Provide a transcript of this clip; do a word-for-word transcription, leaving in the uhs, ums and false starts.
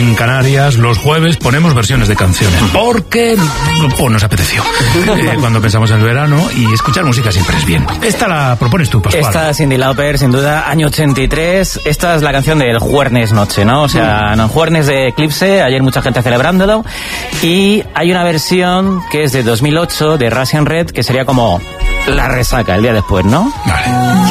en Canarias, los jueves ponemos versiones de canciones. Porque pues, nos apeteció. Eh, cuando pensamos en el verano, y escuchar música siempre es bien. Esta la propones tú, Pascual. Esta es Cyndi Lauper, sin duda, año ochenta y tres. Esta es la canción del Juernes Noche, ¿no? O sea, no, Juernes de Eclipse, ayer mucha gente celebrándolo. Y hay una versión que es de dos mil ocho, de Russian Red, que sería como la resaca el día después, ¿no? Vale.